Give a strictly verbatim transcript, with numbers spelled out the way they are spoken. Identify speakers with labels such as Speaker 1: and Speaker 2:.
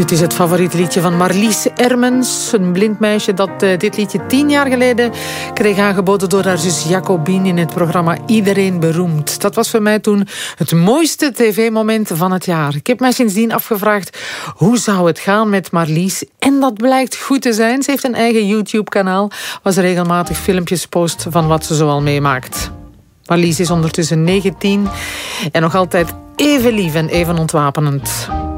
Speaker 1: Dit is het favoriete liedje van Marlies Ermens. Een blind meisje dat uh, dit liedje tien jaar geleden kreeg aangeboden door haar zus Jacobine in het programma Iedereen Beroemd. Dat was voor mij toen het mooiste tv-moment van het jaar. Ik heb mij sindsdien afgevraagd hoe zou het gaan met Marlies. En dat blijkt goed te zijn. Ze heeft een eigen YouTube-kanaal waar ze regelmatig filmpjes post van wat ze zoal meemaakt. Marlies is ondertussen negentien en nog altijd even lief en even ontwapenend.